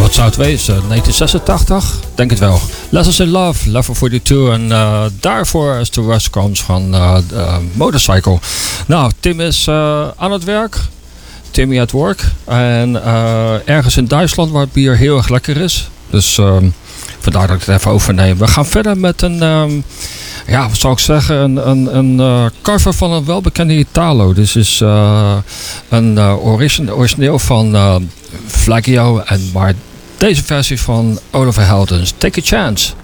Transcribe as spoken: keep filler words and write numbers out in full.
dat zou het wezen. negentien zesentachtig? Denk het wel. Lessons in Love, Level tweeënveertig. En uh, daarvoor As the Rush Comes van uh, uh, Motorcycle. Nou, Tim is uh, aan het werk. Timmy at work. En uh, ergens in Duitsland waar het bier heel erg lekker is. Dus um, vandaar dat ik het even overneem. We gaan verder met een... Um, Ja, wat zou ik zeggen? Een, een, een uh, cover van een welbekende Italo. Dit is uh, een uh, origine, origineel van uh, Flagio. En maar deze versie van Oliver Heldens. Take a Chance.